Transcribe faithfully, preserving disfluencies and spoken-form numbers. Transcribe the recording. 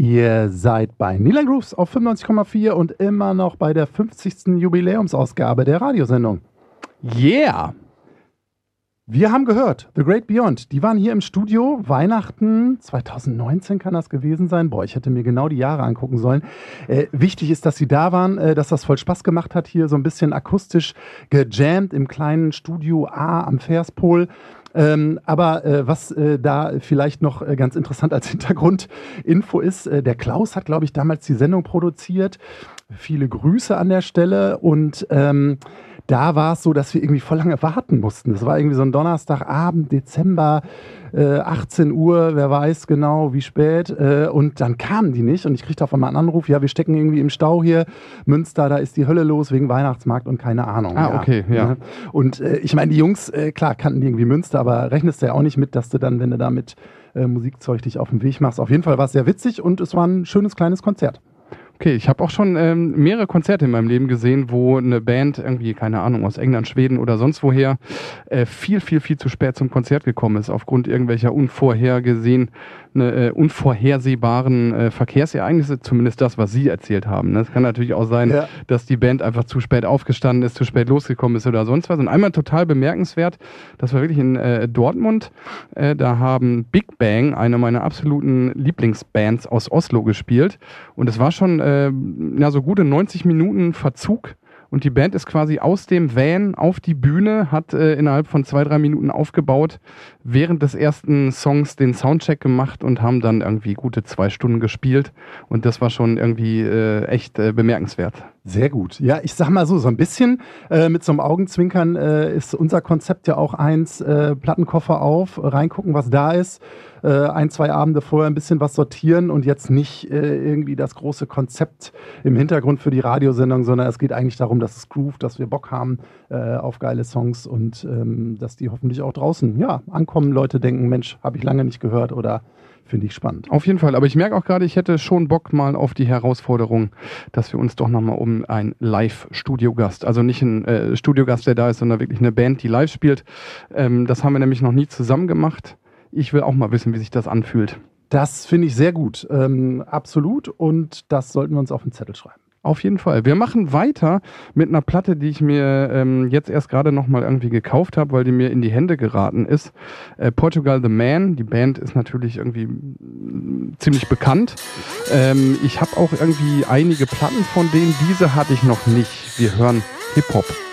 Ihr seid bei Neil Grooves auf fünfundneunzig Komma vier und immer noch bei der fünfzigsten Jubiläumsausgabe der Radiosendung. Yeah! Wir haben gehört, The Great Beyond, die waren hier im Studio, Weihnachten zwanzig neunzehn kann das gewesen sein. Boah, ich hätte mir genau die Jahre angucken sollen. Äh, wichtig ist, dass sie da waren, äh, dass das voll Spaß gemacht hat, hier so ein bisschen akustisch gejammt im kleinen Studio A am Verspol. Ähm, aber äh, was äh, da vielleicht noch äh, ganz interessant als Hintergrundinfo ist, äh, der Klaus hat, glaube ich, damals die Sendung produziert. Viele Grüße an der Stelle und ähm, da war es so, dass wir irgendwie voll lange warten mussten. Das war irgendwie so ein Donnerstagabend, Dezember, äh, achtzehn Uhr, wer weiß genau wie spät. Äh, und dann kamen die nicht und ich kriegte auf einmal einen Anruf, ja, wir stecken irgendwie im Stau hier, Münster, da ist die Hölle los wegen Weihnachtsmarkt und keine Ahnung. Ah, ja. okay, ja. Und äh, ich meine, die Jungs, äh, klar, kannten die irgendwie Münster, aber rechnest du ja auch nicht mit, dass du dann, wenn du da mit äh, Musikzeug dich auf den Weg machst. Auf jeden Fall war es sehr witzig und es war ein schönes kleines Konzert. Okay, ich habe auch schon ähm, mehrere Konzerte in meinem Leben gesehen, wo eine Band irgendwie, keine Ahnung, aus England, Schweden oder sonst woher äh, viel, viel, viel zu spät zum Konzert gekommen ist, aufgrund irgendwelcher unvorhergesehen, äh, unvorhersehbaren äh, Verkehrsereignisse, zumindest das, was Sie erzählt haben. Es kann natürlich auch sein, ja, dass die Band einfach zu spät aufgestanden ist, zu spät losgekommen ist oder sonst was. Und einmal total bemerkenswert, das war wirklich in äh, Dortmund, äh, da haben Big Bang, eine meiner absoluten Lieblingsbands aus Oslo, gespielt und es war schon äh, ja, so gute neunzig Minuten Verzug. Und die Band ist quasi aus dem Van auf die Bühne, hat äh, innerhalb von zwei, drei Minuten aufgebaut, während des ersten Songs den Soundcheck gemacht und haben dann irgendwie gute zwei Stunden gespielt. Und das war schon irgendwie äh, echt äh, bemerkenswert. Sehr gut. Ja, ich sag mal so, so ein bisschen äh, mit so einem Augenzwinkern äh, ist unser Konzept ja auch eins, äh, Plattenkoffer auf, reingucken, was da ist, äh, ein, zwei Abende vorher ein bisschen was sortieren und jetzt nicht äh, irgendwie das große Konzept im Hintergrund für die Radiosendung, sondern es geht eigentlich darum, dass es groovt, dass wir Bock haben äh, auf geile Songs und ähm, dass die hoffentlich auch draußen ja, ankommen, Leute denken, Mensch, habe ich lange nicht gehört oder finde ich spannend. Auf jeden Fall, aber ich merke auch gerade, ich hätte schon Bock mal auf die Herausforderung, dass wir uns doch nochmal um einen Live-Studiogast, also nicht ein äh, Studiogast, der da ist, sondern wirklich eine Band, die live spielt. Ähm, das haben wir nämlich noch nie zusammen gemacht. Ich will auch mal wissen, wie sich das anfühlt. Das finde ich sehr gut, ähm, absolut, und das sollten wir uns auf den Zettel schreiben. Auf jeden Fall. Wir machen weiter mit einer Platte, die ich mir ähm, jetzt erst gerade nochmal irgendwie gekauft habe, weil die mir in die Hände geraten ist. Äh, Portugal The Man. Die Band ist natürlich irgendwie mh, ziemlich bekannt. Ähm, ich habe auch irgendwie einige Platten von denen. Diese hatte ich noch nicht. Wir hören Hip-Hop.